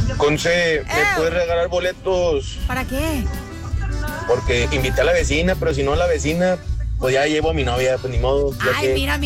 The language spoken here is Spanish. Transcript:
Conce, ¿me puedes regalar boletos? ¿Para qué? Porque invité a la vecina, pero si no la vecina, pues ya llevo a mi novia, pues ni modo. Ya Ay, que... mira,